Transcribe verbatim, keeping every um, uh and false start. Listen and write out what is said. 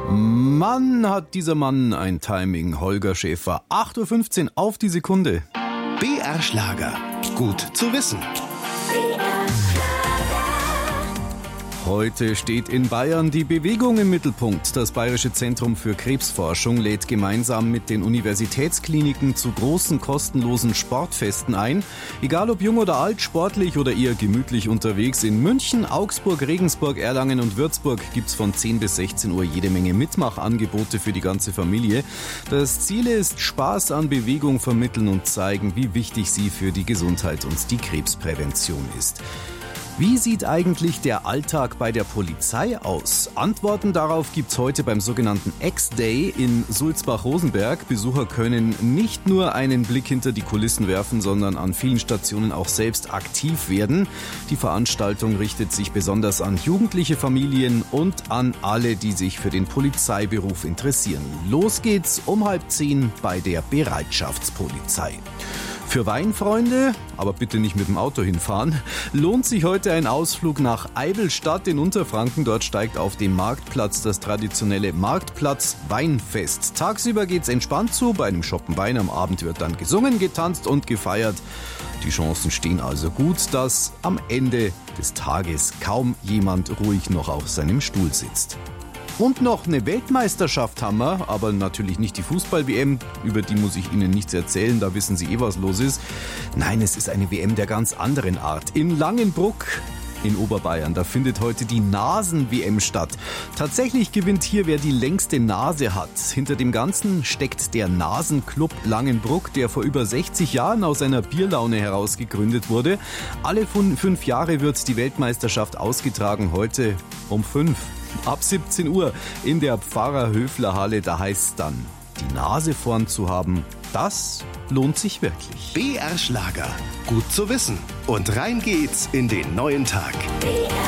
Mann, hat dieser Mann ein Timing, Holger Schäfer. acht Uhr fünfzehn auf die Sekunde. B R Schlager. Gut zu wissen. Heute steht in Bayern die Bewegung im Mittelpunkt. Das Bayerische Zentrum für Krebsforschung lädt gemeinsam mit den Universitätskliniken zu großen kostenlosen Sportfesten ein. Egal ob jung oder alt, sportlich oder eher gemütlich unterwegs. In München, Augsburg, Regensburg, Erlangen und Würzburg gibt's von zehn bis sechzehn Uhr jede Menge Mitmachangebote für die ganze Familie. Das Ziel ist, Spaß an Bewegung vermitteln und zeigen, wie wichtig sie für die Gesundheit und die Krebsprävention ist. Wie sieht eigentlich der Alltag bei der Polizei aus? Antworten darauf gibt's heute beim sogenannten X-Day in Sulzbach-Rosenberg. Besucher können nicht nur einen Blick hinter die Kulissen werfen, sondern an vielen Stationen auch selbst aktiv werden. Die Veranstaltung richtet sich besonders an jugendliche Familien und an alle, die sich für den Polizeiberuf interessieren. Los geht's um halb zehn bei der Bereitschaftspolizei. Für Weinfreunde, aber bitte nicht mit dem Auto hinfahren, lohnt sich heute ein Ausflug nach Eidelstadt in Unterfranken. Dort steigt auf dem Marktplatz das traditionelle Marktplatz-Weinfest. Tagsüber geht's entspannt zu, bei einem Schoppen Wein. Am Abend wird dann gesungen, getanzt und gefeiert. Die Chancen stehen also gut, dass am Ende des Tages kaum jemand ruhig noch auf seinem Stuhl sitzt. Und noch eine Weltmeisterschaft haben wir, aber natürlich nicht die Fußball-W M, über die muss ich Ihnen nichts erzählen, da wissen Sie eh, was los ist. Nein, es ist eine W M der ganz anderen Art. In Langenbruck in Oberbayern, da findet heute die Nasen-W M statt. Tatsächlich gewinnt hier, wer die längste Nase hat. Hinter dem Ganzen steckt der Nasenclub Langenbruck, der vor über sechzig Jahren aus einer Bierlaune heraus gegründet wurde. Alle fünf Jahre wird die Weltmeisterschaft ausgetragen, heute um fünf. Ab siebzehn Uhr in der Pfarrerhöfler-Halle, da heißt es dann, die Nase vorn zu haben, das lohnt sich wirklich. B R Schlager. Gut zu wissen. Und rein geht's in den neuen Tag.